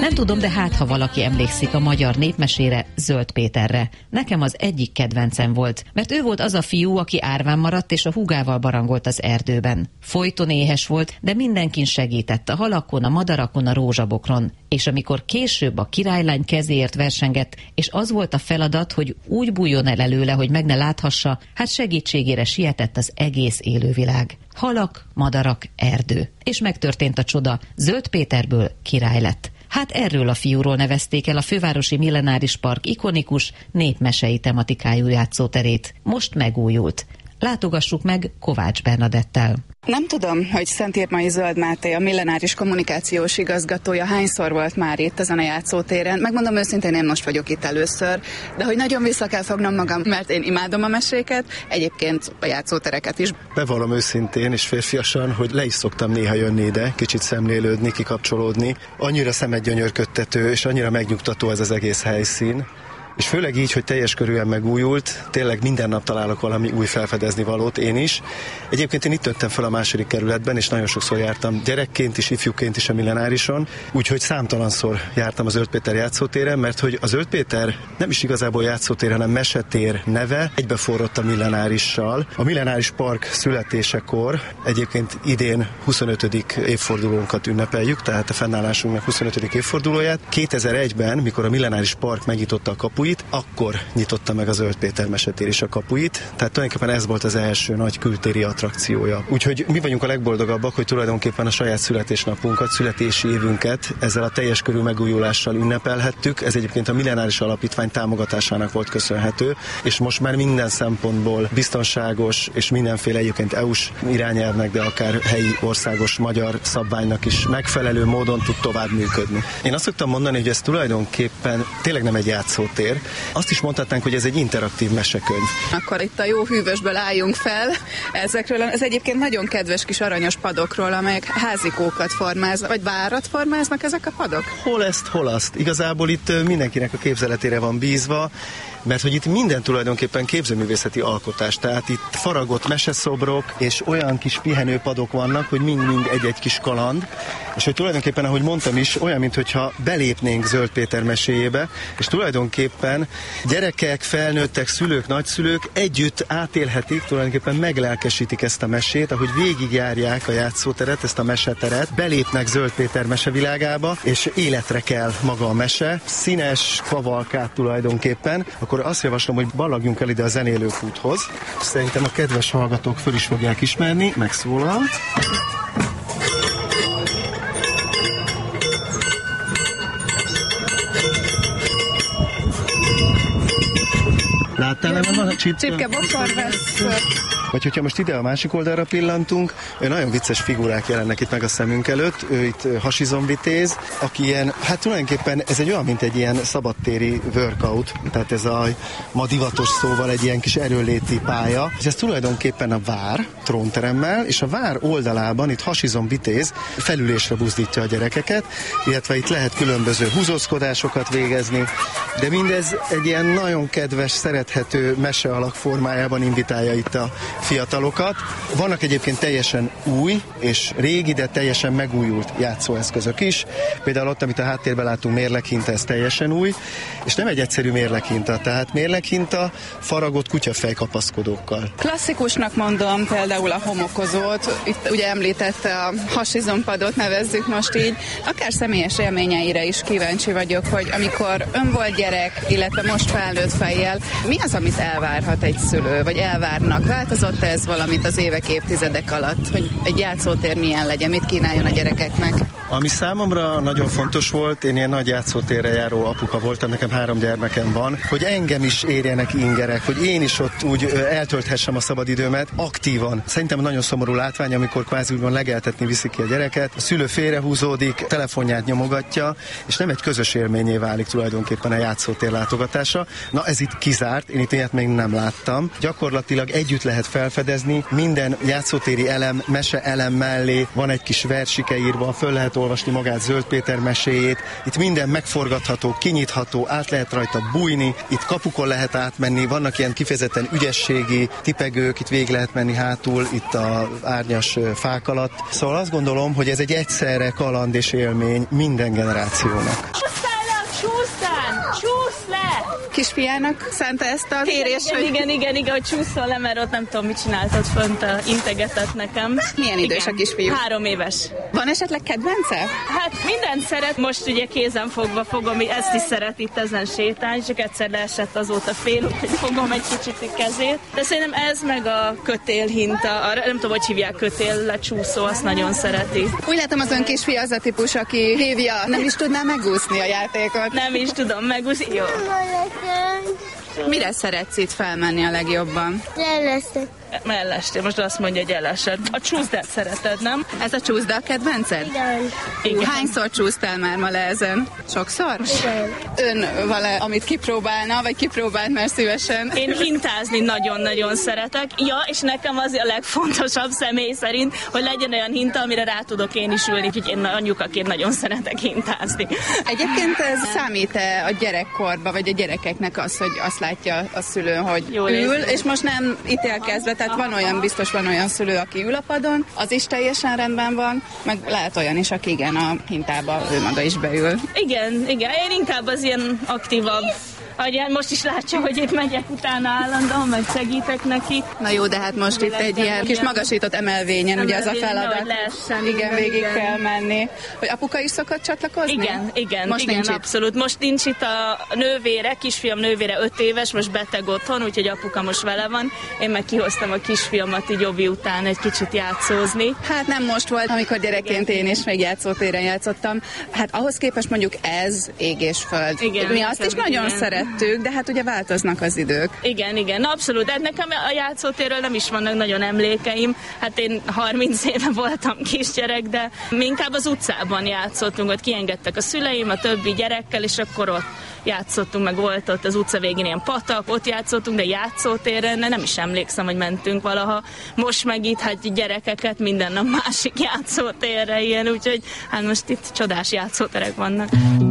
Nem tudom, de hát ha valaki emlékszik a magyar népmesére, Zöld Péterre. Nekem az egyik kedvencem volt, mert ő volt az a fiú, aki árván maradt és a húgával barangolt az erdőben. Folyton éhes volt, de mindenkin segített, a halakon, a madarakon, a rózsabokron. És amikor később a királylány kezéért versengett, és az volt a feladat, hogy úgy bújjon el előle, hogy meg ne láthassa, hát segítségére sietett az egész élővilág. Halak, madarak, erdő. És megtörtént a csoda, Zöld Péterből király lett. Hát erről a fiúról nevezték el a fővárosi Millenáris Park ikonikus népmesei tematikájú játszóterét. Most megújult. Látogassuk meg Kovács Bernadettel. Nem tudom, hogy Szentírmai Zöld Máté, a Millenáris kommunikációs igazgatója hányszor volt már itt ezen a játszótéren. Megmondom őszintén, én most vagyok itt először, de hogy nagyon vissza kell fognom magam, mert én imádom a meséket, egyébként a játszótereket is. Bevallom őszintén és férfiasan, hogy le is szoktam néha jönni ide, kicsit szemlélődni, kikapcsolódni. Annyira szemedgyönyörködtető és annyira megnyugtató ez az egész helyszín. És főleg így, hogy teljes körűen megújult, tényleg minden nap találok valami új felfedezni valót, én is. Egyébként én itt nőttem fel a második kerületben, és nagyon sokszor jártam gyerekként is, ifjúként is a Millenárison, úgyhogy számtalanszor jártam a Zöld Péter játszótéren, mert hogy a Zöld Péter nem is igazából játszótér, hanem mesetér neve egybeforrott a Millenárissal. A Millenáris Park születésekor, egyébként idén 25. évfordulónkat ünnepeljük, tehát a fennállásunknak 25. évfordulóját. 2001-ben, mikor a Millenáris Park megnyitotta a kapuit, akkor nyitotta meg a Zöld Péter mesetér is a kapuit, tehát tulajdonképpen ez volt az első nagy kültéri attrakciója. Úgyhogy mi vagyunk a legboldogabbak, hogy tulajdonképpen a saját születésnapunkat, születési évünket ezzel a teljes körű megújulással ünnepelhettük. Ez egyébként a Millenáris Alapítvány támogatásának volt köszönhető, és most már minden szempontból biztonságos és mindenféle egyébként EU-s irányelvnek, de akár helyi országos magyar szabványnak is megfelelő módon tud tovább működni. Én azt szoktam mondani, hogy ez tulajdonképpen tényleg nem egy játszótér. Azt is mondhatnánk, hogy ez egy interaktív mesekönyv. Akkor itt a jó hűvösből álljunk fel ezekről. Ez egyébként nagyon kedves kis aranyos padokról, amelyek házikókat formáznak, vagy várat formáznak ezek a padok? Hol ezt, hol azt. Igazából itt mindenkinek a képzeletére van bízva, mert hogy itt minden tulajdonképpen képzőművészeti alkotás, tehát itt faragott meseszobrok és olyan kis pihenőpadok vannak, hogy mind-mind egy-egy kis kaland, és hogy tulajdonképpen, ahogy mondtam is, olyan, mintha belépnénk Zöld Péter meséjébe, és tulajdonképpen gyerekek, felnőttek, szülők, nagyszülők együtt átélhetik, tulajdonképpen meglelkesítik ezt a mesét, ahogy végigjárják a játszóteret, ezt a meseteret, belépnek Zöld Péter mesevilágába, és életre kell maga a mese, színes kavalkát tulajdonképpen. Akkor azt javaslom, hogy ballagjunk el ide a Zenélők úthoz. Szerintem a kedves hallgatók föl is fogják ismerni. Megszólal. Láttál, nem van a Csipke bokorvesz. Vagy hogyha most ide a másik oldalra pillantunk, nagyon vicces figurák jelennek itt meg a szemünk előtt. Ő itt hasizomvitéz, aki ilyen, hát tulajdonképpen ez egy olyan, mint egy ilyen szabadtéri workout, tehát ez a ma divatos szóval egy ilyen kis erőléti pálya. És ez tulajdonképpen a vár trónteremmel, és a vár oldalában itt hasizomvitéz felülésre buzdítja a gyerekeket, illetve itt lehet különböző húzózkodásokat végezni, de mindez egy ilyen nagyon kedves, szerethető mese alak formájában invitálja itt a fiatalokat. Vannak egyébként teljesen új és régi, de teljesen megújult játszóeszközök is. Például ott, amit a háttérben látunk, mérleghinta, ez teljesen új, és nem egy egyszerű mérleghinta, tehát mérleghinta faragott kutyafej kapaszkodókkal. Klasszikusnak mondom például a homokozót, itt ugye említette a hasizompadot, nevezzük most így. Akár személyes élményeire is kíváncsi vagyok, hogy amikor ön volt gyerek, illetve most felnőtt fejjel, mi az, amit elvárhat egy szülő, vagy elvárnak? Változott ez valamit az évek, évtizedek alatt, hogy egy játszótér milyen legyen, mit kínáljon a gyerekeknek? Ami számomra nagyon fontos volt, én ilyen nagy játszótérre járó apuka voltam, nekem 3 gyermekem van, hogy engem is érjenek ingerek, hogy én is ott úgy eltölthessem a szabadidőmet aktívan. Szerintem nagyon szomorú látvány, amikor kvázi úgymond legeltetni viszik ki a gyereket, a szülő félrehúzódik, telefonját nyomogatja, és nem egy közös élményé válik tulajdonképpen a játszótér látogatása. Na ez itt kizárt, én itt ilyet még nem láttam. Gyakorlatilag együtt lehet felfedezni, minden játszótéri elem, mese elem mellé van egy kis versike írva, föl lehet elolvasni magát Zöld Péter meséjét. Itt minden megforgatható, kinyitható, át lehet rajta bújni, itt kapukon lehet átmenni, vannak ilyen kifejezetten ügyességi tipegők, itt végig lehet menni hátul, itt az árnyas fák alatt. Szóval azt gondolom, hogy ez egy egyszerre kaland és élmény minden generációnak. Csúsz le! Kisfiának szánta ezt a kérést, Igen, hogy csúszol le, mert ott nem tudom, mit csináltad fönt, integetett nekem. Milyen idős a kisfiú? 3 éves. Van esetleg kedvence? Hát mindent szeret, most ugye kézen fogva fogom, ezt is szeret itt ezen sétálni, csak egyszer leesett azóta fél, hogy fogom egy kicsit a kezét. De szerintem ez meg a kötélhinta, nem tudom, hogy hívják, kötél lecsúszó, azt nagyon szereti. Úgy látom, az ön kisfia az a típus, aki hívja, nem is tudná megúszni a játékot. Nem is tudom megúszni. Jó. Mire szeretsz itt felmenni a legjobban? Mellestél, most azt mondja, hogy elesett. A csúszdát szereted, nem? Ez a csúszda a kedvenced? Igen. Hányszor csúsztál már ma le ezen? Sokszor? Igen. Ön vele, amit kipróbálna, vagy kipróbált már szívesen? Én hintázni nagyon-nagyon szeretek. Ja, és nekem az a legfontosabb személy szerint, hogy legyen olyan hinta, amire rá tudok én is ülni, úgyhogy én anyukaként nagyon szeretek hintázni. Egyébként ez számít-e a gyerekkorba, vagy a gyerekeknek az, hogy azt látja a szülő, hogy jól ül, nézni. és most nem ítélkezve, tehát biztos van olyan szülő, aki ül a padon, az is teljesen rendben van, meg lehet olyan is, aki igen, a hintába ő maga is beül. Igen, én inkább az ilyen aktívabb. Most is látja, hogy itt megyek utána állandóan, meg segítek neki. Na jó, de hát most itt egy ilyen kis magasított emelvényen, ugye az a feladat. Igen, végig kell menni. Hogy apuka is szokott csatlakozni? Igen, most nincs abszolút. Most nincs itt a nővére, kisfiam nővére 5 éves, most beteg otthon, úgyhogy apuka most vele van. Én meg kihoztam a kisfiamat így Jobi után egy kicsit játszózni. Hát nem most volt, amikor gyerekként én is még játszótéren játszottam. Hát ahhoz képest mondjuk ez ég és föld. Igen, mi azt is nagyon szeretjük, de hát ugye változnak az idők. Igen, abszolút. De nekem a játszótérről nem is vannak nagyon emlékeim. Hát én 30 éve voltam kisgyerek, de mi inkább az utcában játszottunk, ott kiengedtek a szüleim, a többi gyerekkel, és akkor ott játszottunk, meg volt ott az utca végén ilyen patak, ott játszottunk, de játszótéren nem is emlékszem, hogy mentünk valaha. Most meg itt hát gyerekeket minden nap másik játszótérre ilyen, úgyhogy hát most itt csodás játszóterek vannak.